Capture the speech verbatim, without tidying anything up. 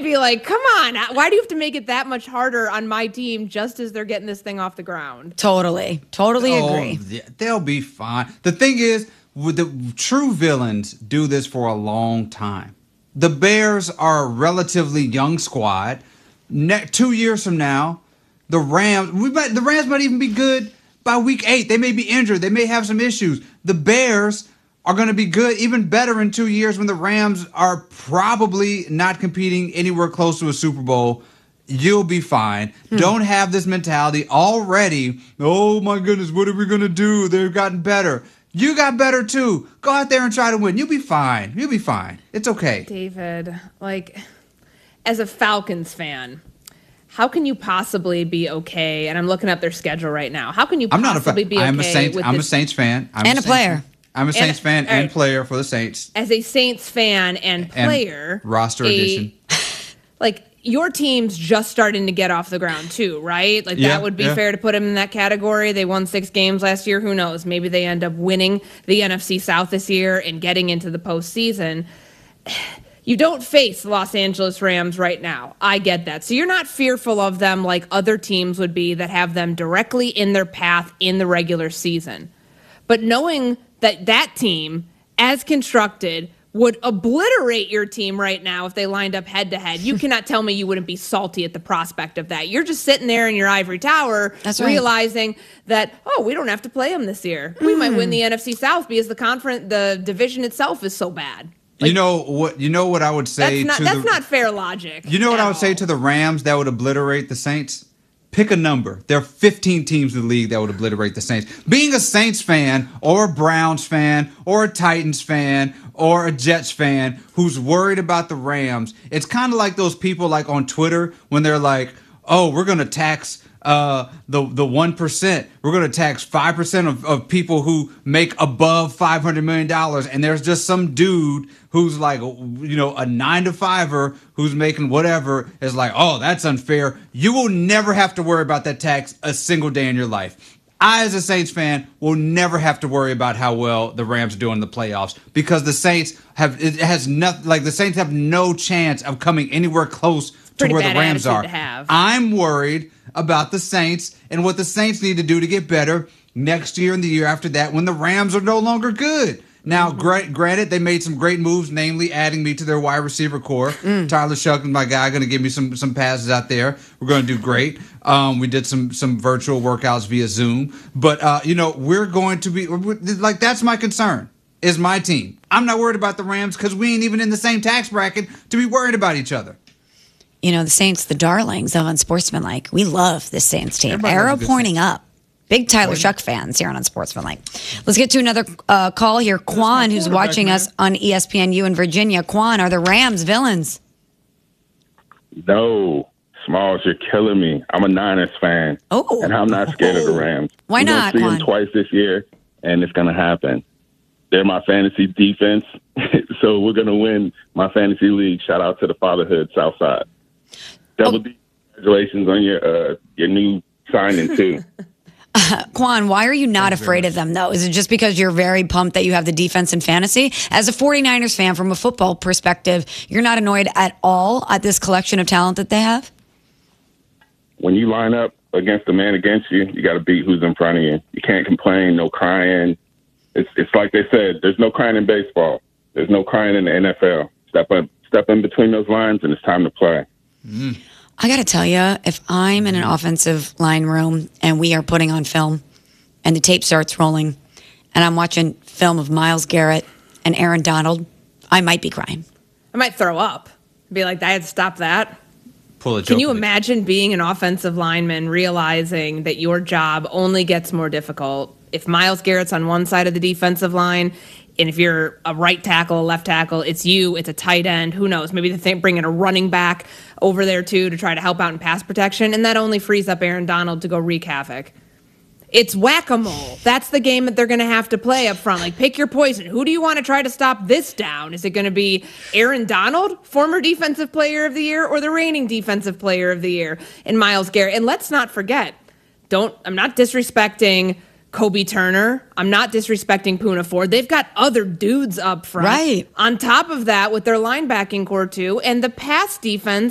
can't be like, come on, why do you have to make it that much harder on my team just as they're getting this thing off the ground? Totally. Totally oh, agree. They'll be fine. The thing is, with the true villains do this for a long time. The Bears are a relatively young squad. Ne- two years from now, the Rams, we might, the Rams might even be good by week eight. They may be injured. They may have some issues. The Bears are going to be good, even better in two years when the Rams are probably not competing anywhere close to a Super Bowl. You'll be fine. Hmm. Don't have this mentality already. Oh, my goodness, what are we going to do? They've gotten better. You got better, too. Go out there and try to win. You'll be fine. You'll be fine. It's okay. David, like, as a Falcons fan, how can you possibly be okay? And I'm looking up their schedule right now. How can you I'm possibly not a fa- be okay I'm a Saints, with I'm this? a Saints fan. I'm and a, a player. Fan. I'm a Saints and, fan and right. player for the Saints. As a Saints fan and player. And roster a, addition. Like, your team's just starting to get off the ground, too, right? Like, yeah, that would be yeah. fair to put them in that category. They won six games last year. Who knows? Maybe they end up winning the N F C South this year and getting into the postseason. You don't face the Los Angeles Rams right now. I get that. So you're not fearful of them like other teams would be that have them directly in their path in the regular season. But knowing that that team, as constructed, would obliterate your team right now if they lined up head-to-head, you cannot tell me you wouldn't be salty at the prospect of that. You're just sitting there in your ivory tower That's right. realizing that, oh, we don't have to play them this year. We mm. might win the N F C South because the conference, the division itself is so bad. Like, you know what? You know what I would say. That's not, to that's the, not fair logic. You know what I would all. say to the Rams that would obliterate the Saints? Pick a number. There are fifteen teams in the league that would obliterate the Saints. Being a Saints fan or a Browns fan or a Titans fan or a Jets fan who's worried about the Rams, it's kind of like those people like on Twitter when they're like, oh, we're going to tax uh, the the one percent. We're going to tax five percent of, of people who make above five hundred million dollars. And there's just some dude who's like, you know, a nine to fiver who's making whatever is like, oh, that's unfair. You will never have to worry about that tax a single day in your life. I, as a Saints fan, will never have to worry about how well the Rams are doing in the playoffs because the Saints have, it has nothing, like the Saints have no chance of coming anywhere close to where the Rams are. I'm worried about the Saints and what the Saints need to do to get better next year and the year after that when the Rams are no longer good. Now, mm-hmm. gra- granted, they made some great moves, namely adding me to their wide receiver core. Mm. Tyler Shuck, my guy, going to give me some some passes out there. We're going to do great. Um, we did some some virtual workouts via Zoom. But, uh, you know, we're going to be, like, that's my concern, is my team. I'm not worried about the Rams because we ain't even in the same tax bracket to be worried about each other. You know, the Saints, the darlings of Unsportsmanlike. We love this Saints team. Everybody Arrow pointing Saints. Up. Big Tyler Shuck fans here on Unsportsmanlike. Let's get to another uh, call here. Quan, who's watching man. us on E S P N U in Virginia. Quan, are the Rams villains? No. Smalls, you're killing me. I'm a Niners fan. Oh. And I'm not scared of the Rams. Why We're not, see Quan? them twice this year, and it's going to happen. They're my fantasy defense, so we're going to win my fantasy league. Shout out to the Fatherhood Southside. Double oh. D, congratulations on your uh, your new signing, too. Uh, Quan, why are you not Thanks afraid of them, though? Is it just because you're very pumped that you have the defense in fantasy? As a 49ers fan, from a football perspective, you're not annoyed at all at this collection of talent that they have? When you line up against the man against you, you got to beat who's in front of you. You can't complain, no crying. It's it's like they said, there's no crying in baseball. There's no crying in the N F L. Step up, step in between those lines, and it's time to play. Mm. I got to tell you, if I'm in an offensive line room and we are putting on film and the tape starts rolling and I'm watching film of Myles Garrett and Aaron Donald, I might be crying. I might throw up. Be like, I had to stop that. Pull a joke Can you imagine being an offensive lineman realizing that your job only gets more difficult if Myles Garrett's on one side of the defensive line, and if you're a right tackle, a left tackle, it's you, it's a tight end, who knows? Maybe they bring in a running back over there, too, to try to help out in pass protection, and that only frees up Aaron Donald to go wreak havoc. It's whack-a-mole. That's the game that they're going to have to play up front. Like, pick your poison. Who do you want to try to stop this down? Is it going to be Aaron Donald, former Defensive Player of the Year, or the reigning Defensive Player of the Year in Myles Garrett? And let's not forget, don't I'm not disrespecting Kobe Turner. I'm not disrespecting Poona Ford. They've got other dudes up front. Right. On top of that, with their linebacking core, too, and the pass defense